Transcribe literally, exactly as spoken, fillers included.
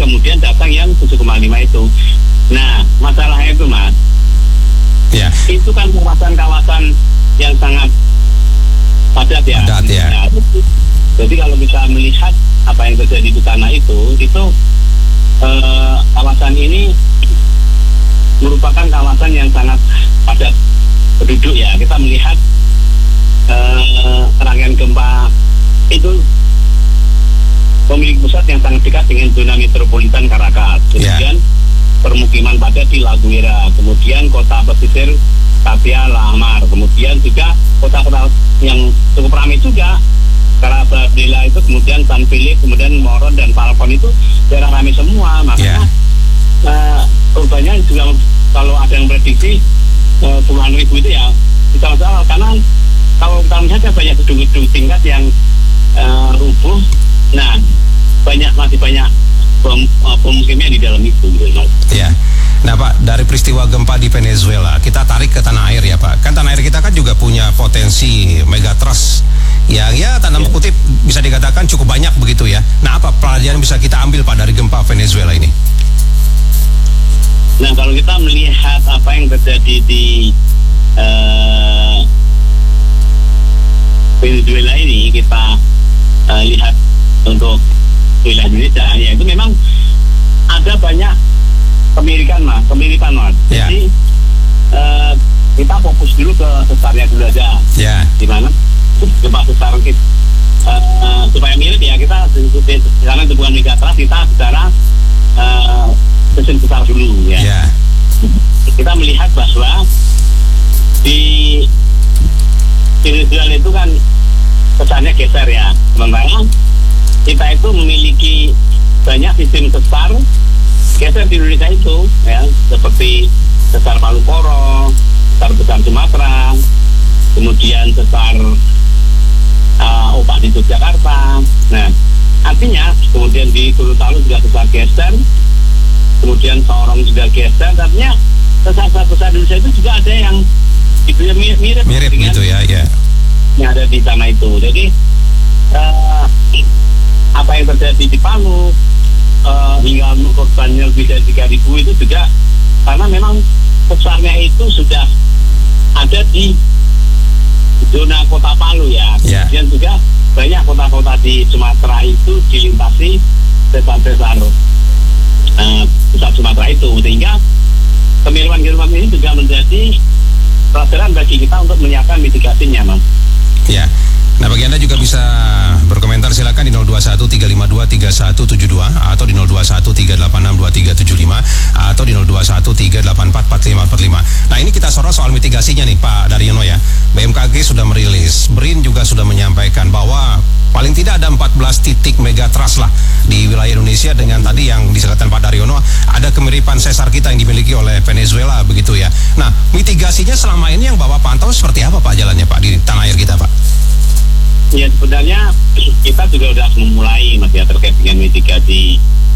kemudian datang yang tujuh koma lima itu. Nah, masalahnya itu Mas, ya. itu kan kawasan-kawasan yang sangat padat ya. Padat ya. Nah, jadi kalau kita melihat apa yang terjadi di sana itu, itu eh, kawasan ini merupakan kawasan yang sangat padat penduduk ya. Kita melihat eh, rangkaian gempa itu memiliki pusat yang sangat dekat dengan zona metropolitan Caracas. Kemudian yeah. permukiman padat di Laguera, kemudian kota pesisir Tapia Lamar, kemudian juga kota-kota yang cukup ramai juga karena Bela itu, kemudian San Felipe, kemudian Moron dan Falcon itu daerah ramai semua. Makanya yeah. uh, korbannya juga kalau ada yang prediksi uh, puluhan ribu itu ya bisa masalah, karena kalau kita melihat banyak gedung-gedung tingkat yang uh, rubuh. Nah, banyak masih banyak pem, uh, pemukimnya di dalam itu. Gitu. Ya. Nah Pak, dari peristiwa gempa di Venezuela, kita tarik ke tanah air ya Pak. Kan tanah air kita kan juga punya potensi megatrust yang ya tanda kutip bisa dikatakan cukup banyak begitu ya. Nah, apa pelajaran bisa kita ambil Pak dari gempa Venezuela ini? Nah, kalau kita melihat apa yang terjadi di uh, Venezuela ini, kita uh, lihat untuk wilayah Indonesia, ya itu memang ada banyak kemiripan mas, kemiripan mas. Yeah. Jadi uh, kita fokus dulu ke sesarnya dulu aja. Yeah. Di mana gempa sesar kita uh, supaya mirip ya, kita karena itu bukan megatrust, kita bicara uh, mesin besar dulu ya. Yeah. Kita melihat bahwa di Venezuela itu kan sesarnya geser ya, sementara kita itu memiliki banyak sistem sesar geser di Indonesia itu ya, seperti sesar Palu Koro, sesar besar Sumatera, kemudian sesar uh, opak di Yogyakarta. Nah, artinya kemudian di Gorontalo juga sesar geser, kemudian Sorong juga geser. Artinya sesar besar Indonesia itu juga ada yang itu ya mirip mirip, mirip gitu ya, ya. Yang ada di sana itu. Jadi uh, apa yang terjadi di Palu uh, hingga korbannya lebih dari tiga ribu itu juga karena memang besarnya itu sudah ada di zona kota Palu ya. Yeah. Kemudian juga banyak kota-kota di Sumatera itu dilintasi besar-besar uh, besar Sumatera itu, sehingga kemiripan-kemiripan ini juga menjadi pelajaran bagi kita untuk menyiapkan mitigasinya, Mas. Ya. Nah, bagi Anda juga bisa berkomentar, silakan di nol dua satu tiga lima dua tiga satu tujuh dua atau di nol dua satu tiga delapan enam dua tiga tujuh lima atau di nol dua satu tiga delapan empat empat lima empat lima. Nah, ini kita sorot soal mitigasinya nih Pak Daryono ya. B M K G sudah merilis, B R I N juga sudah menyampaikan bahwa paling tidak ada empat belas titik megatrust lah di wilayah Indonesia, dengan tadi yang disebutkan Pak Daryono ada kemiripan sesar kita yang dimiliki oleh Venezuela begitu ya. Nah, mitigasinya selama ini yang Bapak pantau seperti apa Pak jalannya Pak di tanah air kita Pak? Ya, sebenarnya kita juga sudah memulai mas ya terkait dengan mitigasi